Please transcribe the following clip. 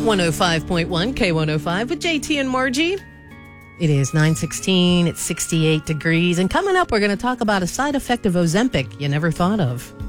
105.1 K105 with JT and Margie. It is 9:16. It's 68 degrees. And coming up, we're going to talk about a side effect of Ozempic you never thought of.